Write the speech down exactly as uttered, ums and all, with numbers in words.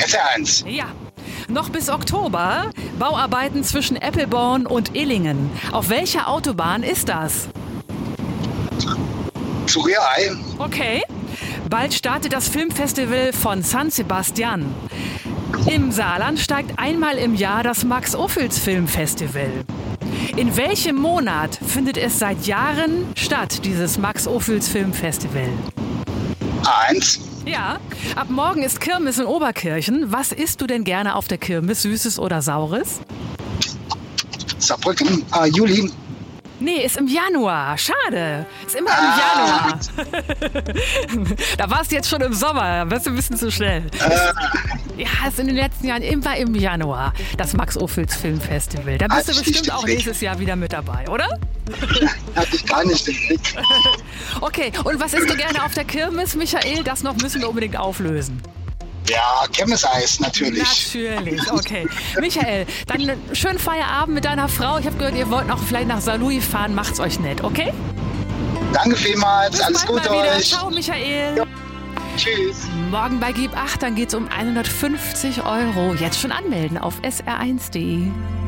S R eins. Ja. Noch bis Oktober Bauarbeiten zwischen Eppelborn und Illingen. Auf welcher Autobahn ist das? Zu Rührei. Okay. Bald startet das Filmfestival von San Sebastian. Im Saarland steigt einmal im Jahr das Max-Ophüls-Filmfestival. In welchem Monat findet es seit Jahren statt, dieses Max-Ophüls-Filmfestival? Eins. Ja, ab morgen ist Kirmes in Oberkirchen. Was isst du denn gerne auf der Kirmes, Süßes oder Saures? Saarbrücken. Ah, Juli. Nee, ist im Januar. Schade. Ist immer im Ah. Januar. Da warst du jetzt schon im Sommer. Da bist du ein bisschen zu schnell. Äh, Ja, ist in den letzten Jahren immer im Januar. Das Max-Ophüls Filmfestival. Da bist du Hatte ich bestimmt den auch Blick. nächstes Jahr wieder mit dabei, oder? hatte ich gar nicht den Blick. Okay, und was isst du gerne auf der Kirmes, Michael? Das noch müssen wir unbedingt auflösen. Ja, Kirmeseis natürlich. Natürlich, okay. Michael, dann schönen Feierabend mit deiner Frau. Ich habe gehört, ihr wollt noch vielleicht nach Saarlouis fahren. Macht's euch nett, okay? Danke vielmals. Bis Alles bald Gute mal wieder. euch. Ciao, Michael. Ja. Tschüss. Morgen bei Gib acht, dann geht's um hundertfünfzig Euro. Jetzt schon anmelden auf s r eins punkt de.